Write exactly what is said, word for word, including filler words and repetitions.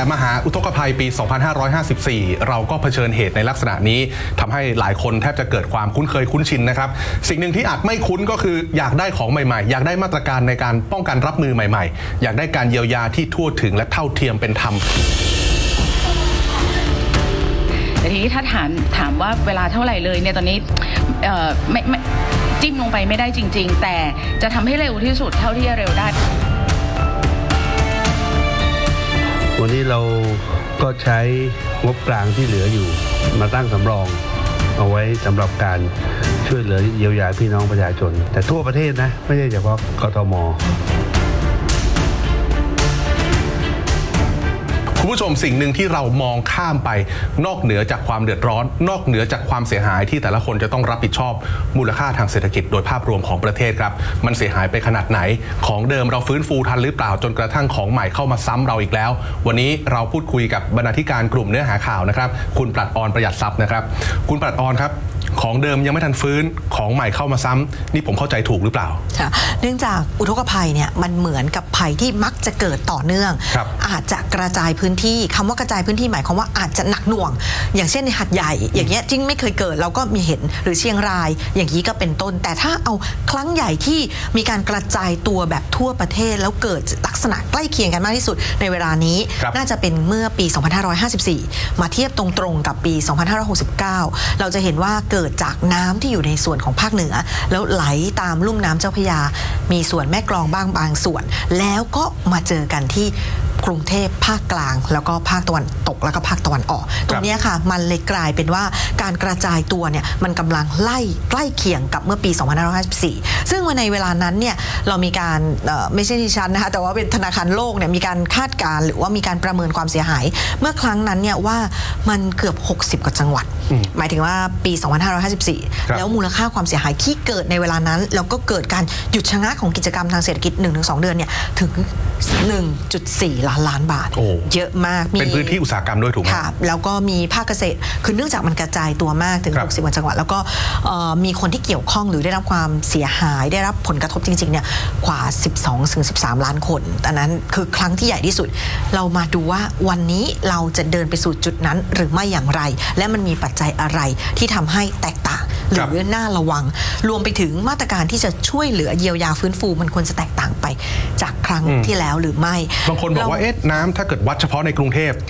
มหาอุทกภัยปี สองพันห้าร้อยห้าสิบสี่ เราก็เผชิญเหตุในลักษณะนี้ทำให้หลายคนแทบจะเกิดความคุ้นเคยคุ้นชินนะครับสิ่งหนึ่งที่อาจไม่คุ้นก็คืออยากได้ของใหม่ๆอยากได้มาตรการในการป้องกันรับมือใหม่ๆอยากได้การเยียวยาที่ทั่วถึงและเท่าเทียมเป็นธรรมแต่ทีนี้ถ้าถามถามว่าเวลาเท่าไหร่เลยเนี่ยตอนนี้เอ่อไม่ไม่จิ้มลงไปไม่ได้จริงๆแต่จะทำให้เร็วที่สุดเท่าที่จะเร็วได้วันนี้เราก็ใช้งบกลางที่เหลืออยู่มาตั้งสำรองเอาไว้สำหรับการช่วยเหลือเยียวยาพี่น้องประชาชนแต่ทั่วประเทศนะไม่ใช่เฉพาะกทม. คุณผู้ชมสิ่งหนึ่งที่เรามองข้ามไปนอกเหนือจากความเดือดร้อนนอกเหนือจากความเสียหายที่แต่ละคนจะต้องรับผิดชอบมูลค่าทางเศรษฐกิจโดยภาพรวมของประเทศครับมันเสียหายไปขนาดไหนของเดิมเราฟื้นฟูทันหรือเปล่าจนกระทั่งของใหม่เข้ามาซ้ำเราอีกแล้ววันนี้เราพูดคุยกับบรรณาธิการกลุ่มเนื้อหาข่าวนะครับคุณปรัชออนประหยัดทรัพย์นะครับคุณปรัชออนครับของเดิมยังไม่ทันฟื้นของใหม่เข้ามาซ้ำนี่ผมเข้าใจถูกหรือเปล่าค่ะเนื่องจากอุทกภัยเนี่ยมันเหมือนกับภัยที่มักจะเกิดต่อเนื่องอาจจะกระจายพื้นที่คำว่ากระจายพื้นที่หมายความว่าอาจจะหนักหน่วงอย่างเช่นในหัดใหญ่อย่างเงี้ยจริงไม่เคยเกิดเราก็มีเห็นหรือเชียงรายอย่างนี้ก็เป็นต้นแต่ถ้าเอาครั้งใหญ่ที่มีการกระจายตัวแบบทั่วประเทศแล้วเกิดลักษณะใกล้เคียงกันมากที่สุดในเวลานี้น่าจะเป็นเมื่อปี สองพันห้าร้อยห้าสิบสี่ มาเทียบตรงๆกับปี สองพันห้าร้อยหกสิบเก้า เราจะเห็นว่าเกิดจากน้ำที่อยู่ในส่วนของภาคเหนือแล้วไหลตามลุ่มน้ำเจ้าพระยามีส่วนแม่กลองบ้างบางส่วนแล้วก็มาเจอกันที่กรุงเทพภาคกลางแล้วก็ภาคตะวันตกแล้วก็ภาคตะวันออกตรงนี้ค่ะมันเลยกลายเป็นว่าการกระจายตัวเนี่ยมันกำลังไล่ใกล้เคียงกับเมื่อปี สองพันห้าร้อยห้าสิบสี่ ซึ่งในเวลานั้นเนี่ยเรามีการไม่ใช่ที่ชั้นนะคะแต่ว่าเป็นธนาคารโลกเนี่ยมีการคาดการณ์หรือว่ามีการประเมินความเสียหายเมื่อครั้งนั้นเนี่ยว่ามันเกือบหกสิบกว่าจังหวัดหมายถึงว่าปี สองพันห้าร้อยห้าสิบสี่ แล้วมูลค่าความเสียหายที่เกิดในเวลานั้นแล้วก็เกิดการหยุดชะงักของกิจกรรมทางเศรษฐกิจ หนึ่งถึงสอง เดือนเนี่ยถึง หนึ่งจุดสี่ ล้านล้านบาทเยอะมากเป็นพื้นที่อุตสาหกรรมด้วยถูกไหมค่ะแล้วก็มีภาคเกษตรคือเนื่องจากมันกระจายตัวมากถึงหกสิบกว่าจังหวัดแล้วก็มีคนที่เกี่ยวข้องหรือได้รับความเสียหายได้รับผลกระทบจริงๆเนี่ยกว่า สิบสองถึงสิบสาม ล้านคนอันนั้นคือครั้งที่ใหญ่ที่สุดเรามาดูว่าวันนี้เราจะเดินไปสู่จุดนั้นหรือไม่อย่างไรและมันมีปัจจัยอะไรที่ทำให้แตกต่างหรือน่าระวังรวมไปถึงมาตรการที่จะช่วยเหลือเยียวยาฟื้นฟูมันควรจะแตกต่างไปจากครั้งที่แล้วหรือไม่บางคนบอกว่าเอ๊ะน้ำถ้าเกิดวัดเฉพาะในกรุงเทพ